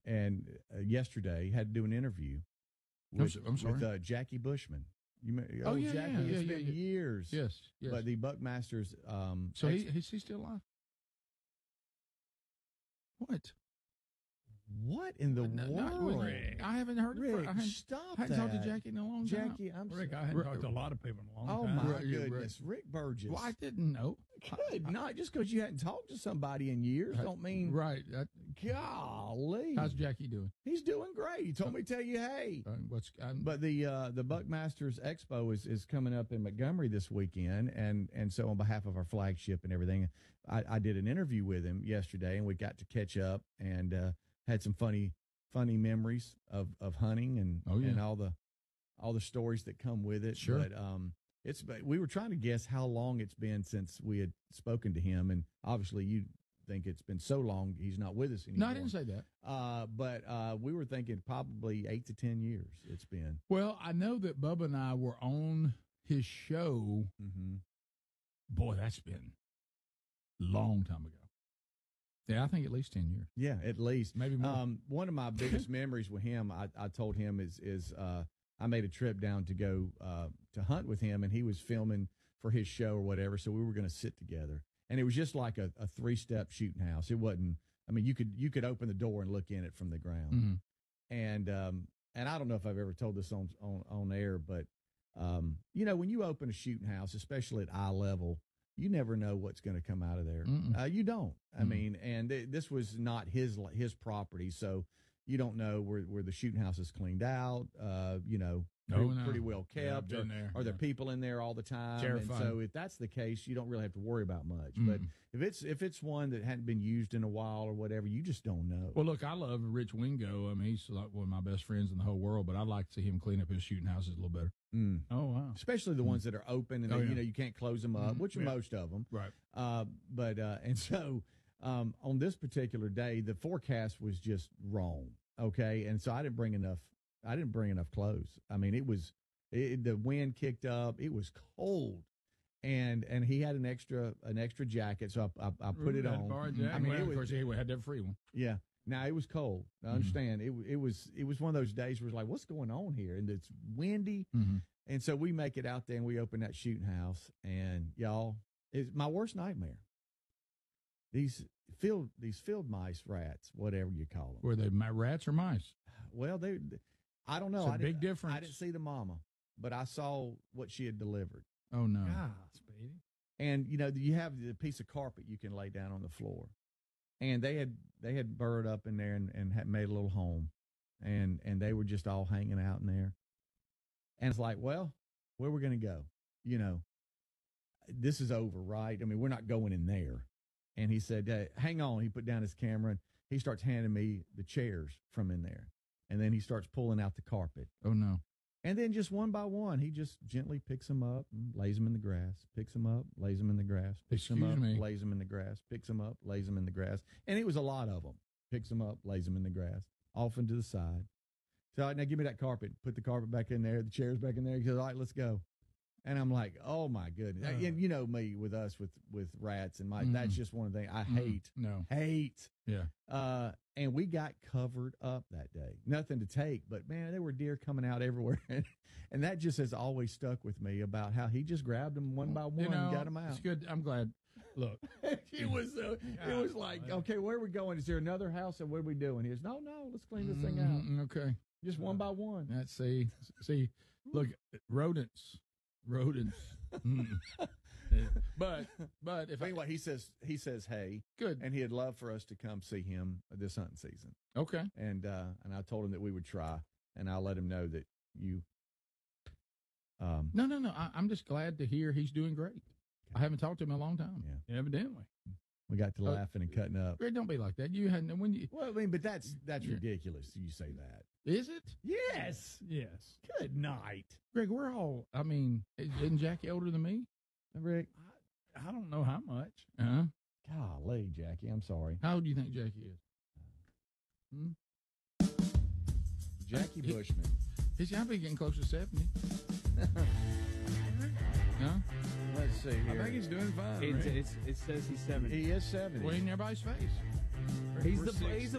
yesterday had to do an interview with Jackie Bushman. Jackie, it's been years. Yes. But the Buckmasters. So is he still alive? What? What in the world? Rick, I haven't heard Rick, it. I hadn't talked to Jackie in a long time. Jackie, Rick, I hadn't talked to a lot of people in a long time. Oh, my goodness. Rick Burgess. Well, I didn't know. Good night. Just because you hadn't talked to somebody in years don't mean... Right. Golly. How's Jackie doing? He's doing great. He told me to tell you, hey. But the Buckmasters Expo is coming up in Montgomery this weekend, and so on behalf of our flagship and everything, I did an interview with him yesterday, and we got to catch up and had some funny memories of hunting and all the stories that come with it. Sure. But we were trying to guess how long it's been since we had spoken to him, and obviously you think it's been so long he's not with us anymore. No, I didn't say that. But we were thinking probably 8 to 10 years it's been. Well, I know that Bubba and I were on his show. Mm-hmm. Boy, that's been a long time ago. Yeah, I think at least 10 years. Yeah, at least. Maybe more. One of my biggest memories with him, I told him, is I made a trip down to go to hunt with him, and he was filming for his show or whatever, so we were going to sit together. And it was just like a 3-step shooting house. It wasn't, I mean, you could open the door and look in it from the ground. Mm-hmm. And I don't know if I've ever told this on air, but, when you open a shooting house, especially at eye level, you never know what's going to come out of there. You don't. I mean, and this was not his property, so you don't know where the shooting house is cleaned out. Pretty well kept. Yeah, are there people in there all the time? Terrifying. And so if that's the case, you don't really have to worry about much. But if it's one that hadn't been used in a while or whatever, you just don't know. Well, look, I love Rich Wingo. I mean, he's like one of my best friends in the whole world. But I'd like to see him clean up his shooting houses a little better. Oh wow! Especially the ones that are open and you can't close them up, which are most of them. Right. And so on this particular day, the forecast was just wrong. Okay, and so I didn't bring enough clothes. I mean, the wind kicked up. It was cold, and he had an extra jacket, so I put it on. I mean, of course, he had to have a free one. Yeah. Now it was cold. I understand. It was one of those days where it's like, what's going on here? And it's windy, and so we make it out there and we open that shooting house, and y'all, it's my worst nightmare. These field mice, rats, whatever you call them. Were they rats or mice? Well, I don't know. It's a big difference. I didn't see the mama, but I saw what she had delivered. Oh no! God, Speedy. And you have the piece of carpet you can lay down on the floor, and they had burrowed up in there and had made a little home, and they were just all hanging out in there. And it's like, well, where are we going to go? This is over, right? I mean, we're not going in there. And he said, hang on. He put down his camera, and he starts handing me the chairs from in there. And then he starts pulling out the carpet. Oh, no. And then just one by one, he just gently picks them up and lays them in the grass, picks them up, lays them in the grass, picks them up, lays them in the grass, picks them up, lays them in the grass. And it was a lot of them. Picks them up, lays them in the grass, off and to the side. So, all right, now give me that carpet. Put the carpet back in there, the chairs back in there. He goes, all right, let's go. And I'm like, oh my goodness. And you know me with us with rats and mice. That's just one of the things I hate. Hate. Yeah. And we got covered up that day. Nothing to take, but man, there were deer coming out everywhere. And that just has always stuck with me about how he just grabbed them one by one and got them out. It's good. I'm glad. Look, it was like, okay, where are we going? Is there another house? And what are we doing? He goes, no, let's clean this thing out. Okay. Just one by one. Let's see, look, rodents. But if anyway, he says hey, good, and he'd love for us to come see him this hunting season. Okay, and I told him that we would try, and I'll let him know that you. No. I'm just glad to hear he's doing great. I haven't talked to him in a long time. Yeah, evidently. We got to laughing and cutting up. Greg, don't be like that. You hadn't when you. Well, I mean, but that's ridiculous. You say that. Is it? Yes. Good night, Greg. We're all. I mean, isn't Jackie older than me? Rick, I don't know how much. Golly, Jackie, I'm sorry. How old do you think Jackie is? Jackie Bushman. He's got to be getting close to 70. No? Let's see here. I think he's doing fine. It says he's 70. He is 70. Well, in everybody's face. He's the